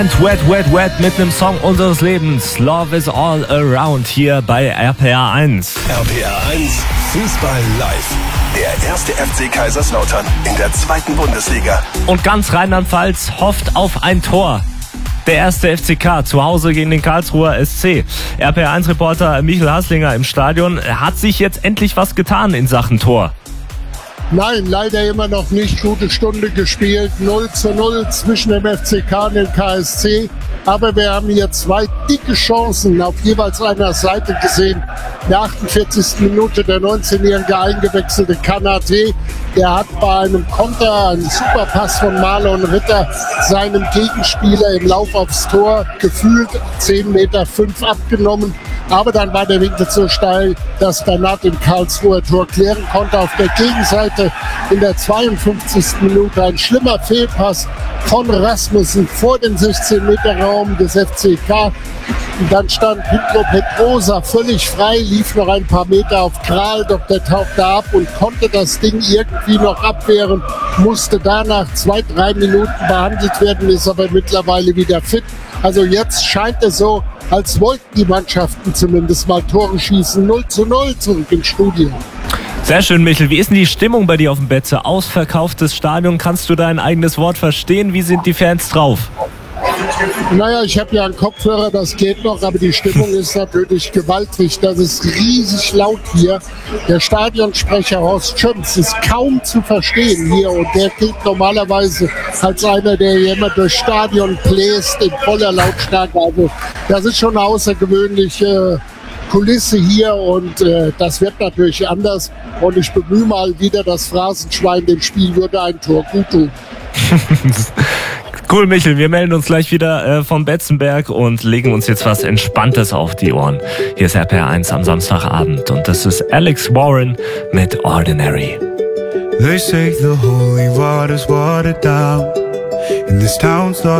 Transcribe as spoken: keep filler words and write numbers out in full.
Wet, wet, wet mit einem Song unseres Lebens. Love is all around hier bei R P R eins. R P R eins Fußball live. Der erste F C Kaiserslautern in der zweiten Bundesliga. Und ganz Rheinland-Pfalz hofft auf ein Tor. Der erste F C K zu Hause gegen den Karlsruher S C. R P R eins Reporter Michel Haslinger im Stadion. Hat sich jetzt endlich was getan in Sachen Tor? Nein, leider immer noch nicht. Gute Stunde gespielt. null zu null zwischen dem F C K und dem K S C. Aber wir haben hier zwei dicke Chancen auf jeweils einer Seite gesehen. In der achtundvierzigsten Minute der neunzehnjährige eingewechselte Kanate. Der hat bei einem Konter, einem Superpass von Marlon Ritter, seinem Gegenspieler im Lauf aufs Tor gefühlt zehn Meter fünf abgenommen. Aber dann war der Winkel so steil, dass Bernat im Karlsruher Tor klären konnte. Auf der Gegenseite in der zweiundfünfzigsten Minute ein schlimmer Fehlpass von Rasmussen vor den sechzehn Meter Raum des F C K. Und dann stand Pedro Pedrosa völlig frei, lief noch ein paar Meter auf Kral, doch der tauchte ab und konnte das Ding irgendwie noch abwehren, musste danach zwei, drei Minuten behandelt werden, ist aber mittlerweile wieder fit. Also jetzt scheint es so, als wollten die Mannschaften zumindest mal Tore schießen. null zu null zurück ins Studio. Sehr schön, Michel. Wie ist denn die Stimmung bei dir auf dem Betze? Ausverkauftes Stadion. Kannst du dein eigenes Wort verstehen? Wie sind die Fans drauf? Naja, ich habe ja einen Kopfhörer, das geht noch, aber die Stimmung ist natürlich gewaltig. Das ist riesig laut hier. Der Stadionsprecher Horst Schöms ist kaum zu verstehen hier und der gilt normalerweise als einer, der hier immer durchs Stadion bläst in voller Lautstärke. Also das ist schon eine außergewöhnliche Kulisse hier und äh, das wird natürlich anders. Und ich bemühe mal wieder das Phrasenschwein, dem Spiel würde ein Tor gut tun. Cool, Michel. Wir melden uns gleich wieder äh, vom Betzenberg und legen uns jetzt was Entspanntes auf die Ohren. Hier ist R P R eins am Samstagabend und das ist Alex Warren mit Ordinary. They say the holy water's watered down and this town's not